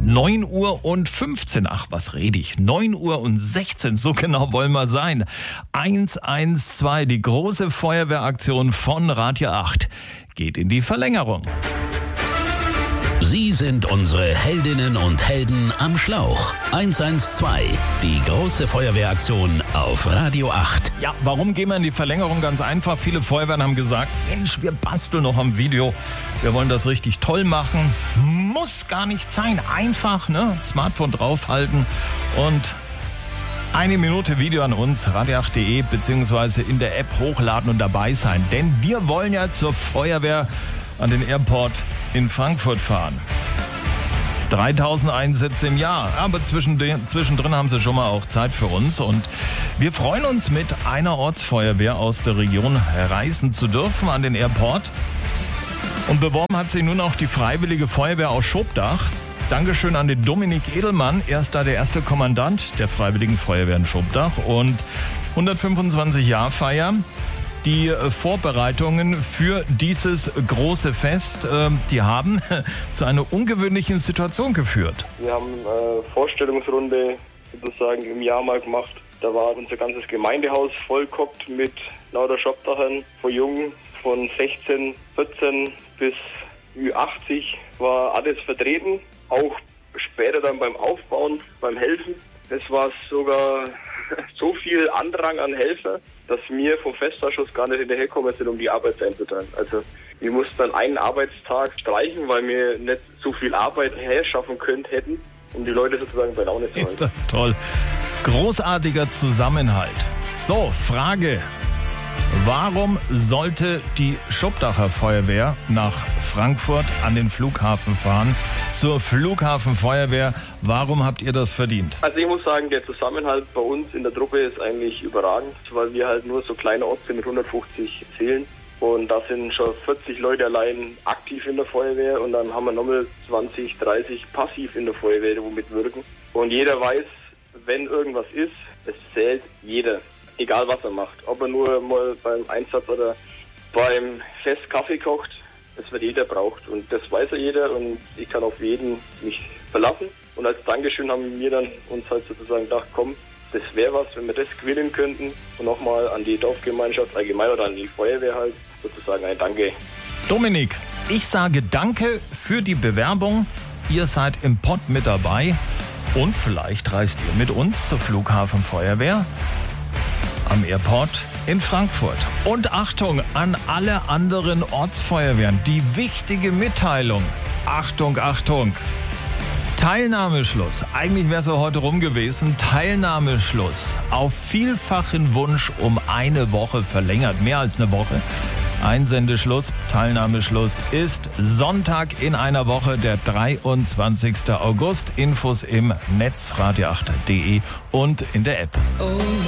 9 Uhr und 15, ach was rede ich, 9 Uhr und 16, so genau wollen wir sein. 112, die große Feuerwehraktion von Radio 8 geht in die Verlängerung. Sie sind unsere Heldinnen und Helden am Schlauch. 112, die große Feuerwehraktion auf Radio 8. Ja, warum gehen wir in die Verlängerung? Ganz einfach, viele Feuerwehren haben gesagt, Mensch, wir basteln noch am Video. Wir wollen das richtig toll machen. Muss gar nicht sein. Einfach, Smartphone draufhalten und 1 Minute Video an uns, radio8.de bzw. in der App hochladen und dabei sein. Denn wir wollen ja zur Feuerwehr an den Airport in Frankfurt fahren. 3000 Einsätze im Jahr, aber zwischendrin haben sie schon mal auch Zeit für uns und wir freuen uns, mit einer Ortsfeuerwehr aus der Region reisen zu dürfen an den Airport. Und beworben hat sich nun auch die Freiwillige Feuerwehr aus Schopdach. Dankeschön an den Dominik Edelmann, er ist da der erste Kommandant der Freiwilligen Feuerwehr in Schopdach und 125-Jahr-Feier. Die Vorbereitungen für dieses große Fest, die haben zu einer ungewöhnlichen Situation geführt. Wir haben eine Vorstellungsrunde sozusagen im Jahr mal gemacht. Da war unser ganzes Gemeindehaus vollgepackt mit lauter Schopdachern, von Jungen, von 16, 14 bis Ü80 war alles vertreten. Auch später dann beim Aufbauen, beim Helfen. Es war sogar so viel Andrang an Helfer, dass wir vom Festausschuss gar nicht hinterhergekommen sind, um die Arbeit einzuteilen. Also wir mussten dann einen Arbeitstag streichen, weil wir nicht so viel Arbeit herschaffen hätten, um die Leute sozusagen bei Laune zu halten. Ist das toll. Großartiger Zusammenhalt. So, Frage. Warum sollte die Schopdacher Feuerwehr nach Frankfurt an den Flughafen fahren? Zur Flughafenfeuerwehr. Warum habt ihr das verdient? Also ich muss sagen, der Zusammenhalt bei uns in der Truppe ist eigentlich überragend, weil wir halt nur so kleine Orte sind mit 150 Seelen. Und da sind schon 40 Leute allein aktiv in der Feuerwehr und dann haben wir nochmal 20, 30 passiv in der Feuerwehr, die mitwirken. Und jeder weiß, wenn irgendwas ist, es zählt jeder. Egal was er macht, ob er nur mal beim Einsatz oder beim Fest Kaffee kocht, das wird jeder braucht und das weiß ja jeder und ich kann auf jeden mich verlassen. Und als Dankeschön haben wir dann uns halt sozusagen gedacht, komm, das wäre was, wenn wir das gewinnen könnten und nochmal an die Dorfgemeinschaft allgemein oder an die Feuerwehr halt sozusagen ein Danke. Dominik, ich sage Danke für die Bewerbung. Ihr seid im Pott mit dabei und vielleicht reist ihr mit uns zur Flughafenfeuerwehr am Airport in Frankfurt. Und Achtung an alle anderen Ortsfeuerwehren, die wichtige Mitteilung. Achtung, Achtung. Teilnahmeschluss. Eigentlich wäre es ja heute rum gewesen. Teilnahmeschluss auf vielfachen Wunsch um 1 Woche verlängert. Mehr als 1 Woche. Einsendeschluss, Teilnahmeschluss ist Sonntag in einer Woche, der 23. August. Infos im Netz radio8.de und in der App.